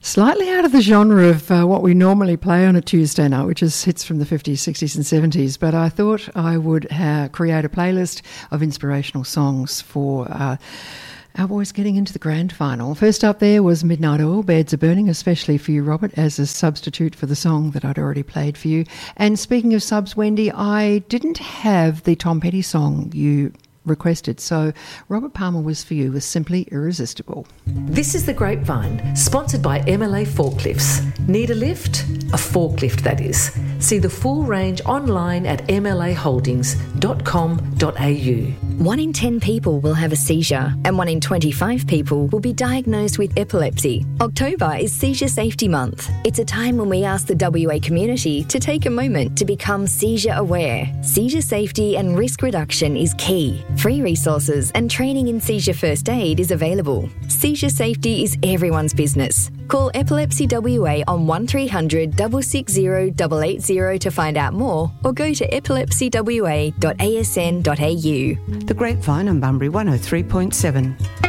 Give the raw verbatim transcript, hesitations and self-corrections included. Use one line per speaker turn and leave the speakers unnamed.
Slightly out of the genre of uh, what we normally play on a Tuesday night, which is hits from the fifties, sixties and seventies, but I thought I would uh, create a playlist of inspirational songs for uh, our boys getting into the grand final. First up there was Midnight Oil, Beds Are Burning, especially for you, Robert, as a substitute for the song that I'd already played for you. And speaking of subs, Wendy, I didn't have the Tom Petty song you requested, so Robert Palmer was for you with Simply Irresistible.
This is The Grapevine, sponsored by M L A Forklifts. Need a lift? A forklift, that is. See the full range online at m l a holdings dot com dot a u.
One in ten people will have a seizure, and one in twenty-five people will be diagnosed with epilepsy. October is Seizure Safety Month. It's a time when we ask the W A community to take a moment to become seizure aware. Seizure safety and risk reduction is key. Free resources and training in seizure first aid is available. Seizure safety is everyone's business. Call Epilepsy W A on one three hundred six six zero eight eight zero to find out more, or go to epilepsy w a dot a s n dot a u.
The Grapevine on Bunbury one oh three point seven.